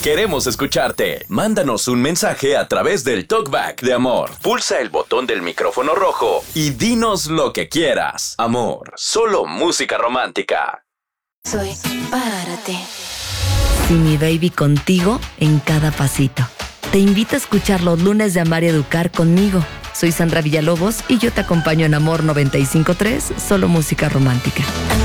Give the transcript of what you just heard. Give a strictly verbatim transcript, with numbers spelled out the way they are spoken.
Queremos escucharte. Mándanos un mensaje a través del TalkBack de Amor. Pulsa el botón del micrófono rojo y dinos lo que quieras. Amor, solo música romántica. Soy para ti. Y mi baby contigo en cada pasito. Te invito a escuchar los lunes de Amar y Educar conmigo. Soy Sandra Villalobos y yo te acompaño en Amor noventa y cinco punto tres, solo música romántica.